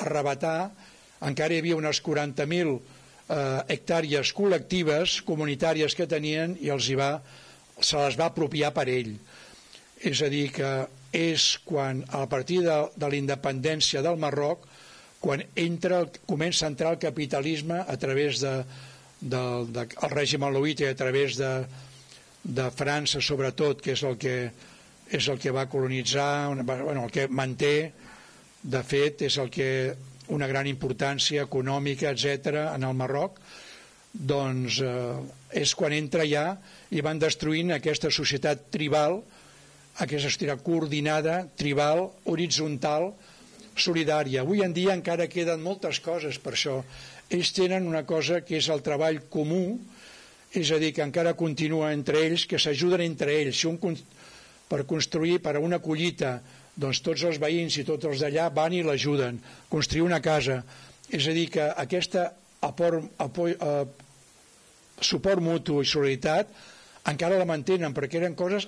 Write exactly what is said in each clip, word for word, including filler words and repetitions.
arrebatar, encara hi havia unes quaranta mil eh, hectàrees col·lectives, comunitàries que tenien, i els hi va, se les va apropiar per ell. És a dir, que és quan, a partir de, de la independència del Marroc, quan entra, comença a entrar el capitalisme a través de, de, de el règim alauita i a través de, de França, sobretot, que és el que, és el que va colonitzar, bueno, el que manté, de fet, és el que una gran importància econòmica, etcètera, en el Marroc, doncs eh, és quan entra ja i van destruint aquesta societat tribal, aquesta societat coordinada, tribal, horitzontal, solidària. Avui en dia encara queden moltes coses per això. Ells tenen una cosa que és el treball comú, és a dir, que encara continua entre ells, que s'ajuden entre ells. Si un, per construir, per a una collita, doncs tots els veïns i tots els d'allà van i l'ajuden. Construir una casa. És a dir, que aquesta aport, apoi, eh, suport mutu i solidaritat encara la mantenen, perquè eren coses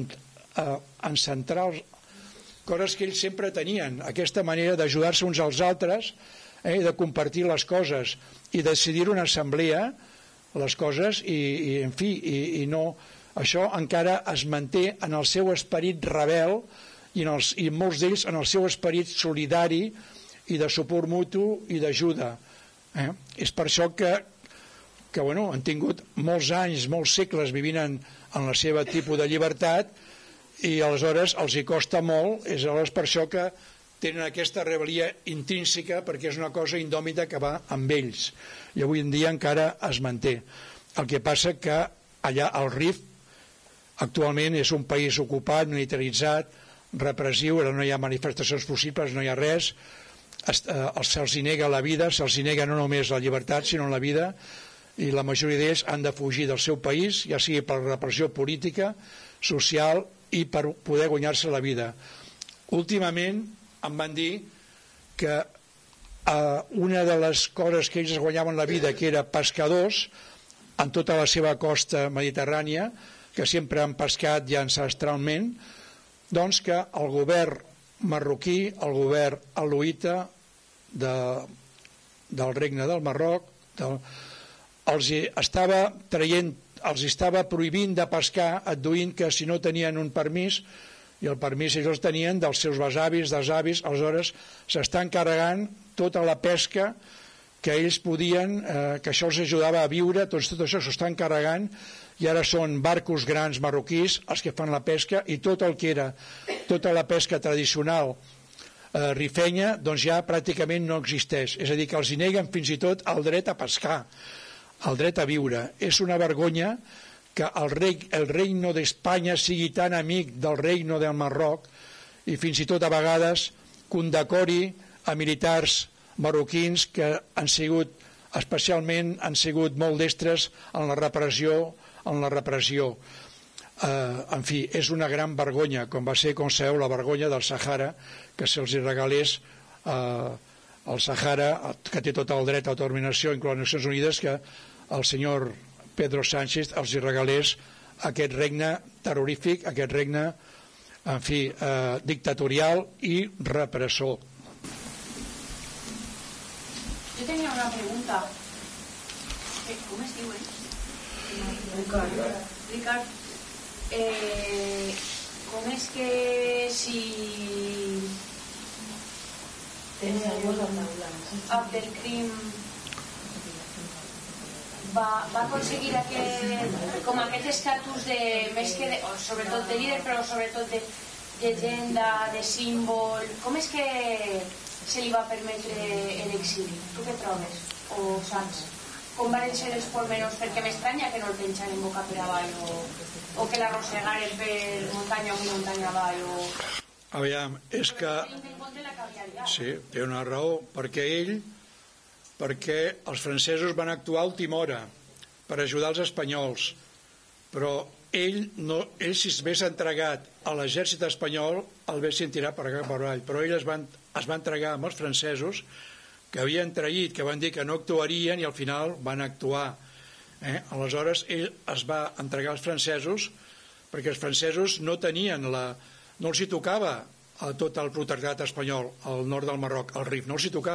en centrals, coses que ells sempre tenien, aquesta manera d'ajudar-se uns als altres, eh, de compartir les coses i decidir una assemblea les coses i, i en fi, i, i no, això encara es manté en el seu esperit rebel i en, els, i en molts d'ells en el seu esperit solidari i de suport mutu i d'ajuda. Eh? És per això que, que bueno, han tingut molts anys, molts segles vivint en, en la seva tipus de llibertat i aleshores els hi costa molt, és aleshores per això que tenen aquesta rebel·lia intrínseca, perquè és una cosa indòmita que va amb ells i avui en dia encara es manté. El que passa que allà al Rif actualment és un país ocupat, militaritzat, repressiu, ara no hi ha manifestacions possibles, no hi ha res, se'ls nega la vida, se'ls nega no només la llibertat sinó la vida, i la majoria d'ells han de fugir del seu país, ja sigui per repressió política, social i per poder guanyar-se la vida. Últimament em van dir que eh, una de les coses que ells es guanyaven la vida, que era pescadors en tota la seva costa mediterrània, que sempre han pescat ja ancestralment, doncs que el govern marroquí, el govern alauita de, del regne del Marroc, del, els estava traient, els estava prohibint de pescar, adduint que si no tenien un permís, i el permís ells els tenien dels seus besavis, dels avis, aleshores s'estan carregant tota la pesca que ells podien, eh, que això els ajudava a viure, doncs tot això s'ho estan carregant, i ara són barcos grans marroquís els que fan la pesca, i tot el que era tota la pesca tradicional eh, rifenya, doncs ja pràcticament no existeix. És a dir, que els hi neguen fins i tot el dret a pescar, el dret a viure. És una vergonya que el, rei, el reino d'Espanya sigui tan amic del reino del Marroc i fins i tot a vegades condecori a militars marroquins que han sigut, especialment han sigut molt destres en la repressió, en la repressió. Eh, en fi, és una gran vergonya, com va ser, com sabeu, la vergonya del Sàhara, que se'ls regalés eh, el Sàhara, que té tot el dret a autodeterminació, inclús les Nacions Unides, que el senyor Pedro Sánchez els hi regalés aquest regne terrorífic, aquest regne, en fi, eh, dictatorial i repressor. Yo tenía una pregunta. ¿Cómo es diu, eh? Ricard. Ricard, eh, com és que si Abdelkrim va, va aconseguir aquest, com aquest estatus de, més que de, sobretot de líder, però sobretot de llegenda, de símbol, com és que se li va permetre l'exili? Tu què trobes? O saps? Com van ser els pormenors? Perquè m'estranya que no el penjaren en boca per avall o, o que l'arrossegaren per muntanya o muntanya avall o... Aviam, és que... Sí, té una raó, perquè ell, perquè els francesos van actuar a última hora per ajudar els espanyols, però ell, no, ell si s'hagués entregat a l'exèrcit espanyol el haguessin tirat per cap per avall, però ell es va, es va entregar amb els francesos que havien traït, que van dir que no actuarien i al final van actuar. Eh? Aleshores ell es va entregar als francesos perquè els francesos no tenien la... no els hi tocava a tot el protectorat espanyol al nord del Marroc, al Rif, no els hi tocava.